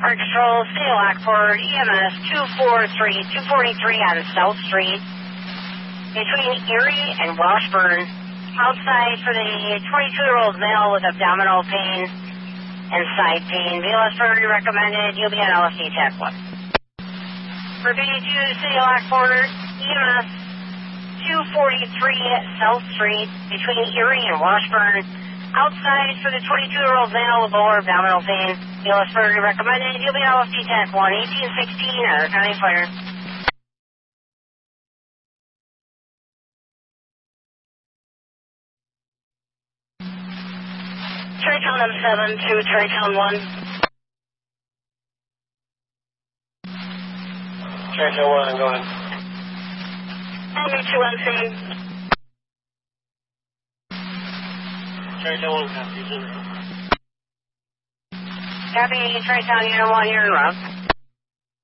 Park Control, City of Lockport, EMS 243 on South Street, between Erie and Washburn. Outside for the 22-year-old male with abdominal pain and side pain. BLS priority recommended. You'll be on LFD Tech 1. For B2, City of Lockport, EMS 243 South Street, between Erie and Washburn. Outside for the 22-year-old male with lower abdominal pain. BLS priority recommended. You'll be on LFD Tech 1. 1816 Otter County Fire. Tri-Town M7 to Tri-Town 1. Tri-Town 1, I'm going. LB2MC. Tri-Town 1, copy. Copy, Tri-Town Unit 1, you're en route.